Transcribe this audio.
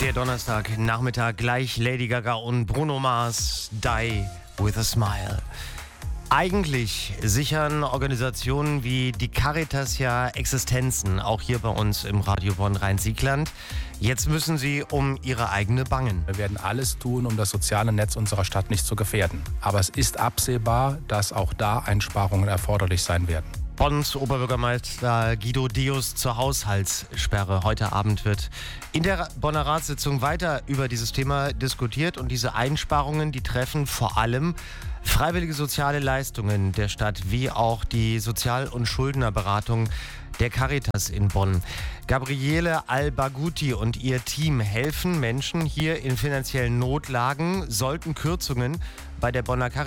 Der Donnerstagnachmittag, gleich Lady Gaga und Bruno Mars, Die with a Smile. Eigentlich sichern Organisationen wie die Caritas ja Existenzen, auch hier bei uns im Radio Bonn-Rhein-Siegland. Jetzt müssen sie um ihre eigene bangen. Wir werden alles tun, um das soziale Netz unserer Stadt nicht zu gefährden. Aber es ist absehbar, dass auch da Einsparungen erforderlich sein werden. Bonns Oberbürgermeister Guido Deus zur Haushaltssperre. Heute Abend wird in der Bonner Ratssitzung weiter über dieses Thema diskutiert und diese Einsparungen, die treffen vor allem freiwillige soziale Leistungen der Stadt, wie auch die Sozial- und Schuldnerberatung der Caritas in Bonn. Gabriele Al-Bagouti und ihr Team helfen Menschen hier in finanziellen Notlagen. Sollten Kürzungen bei der Bonner Caritas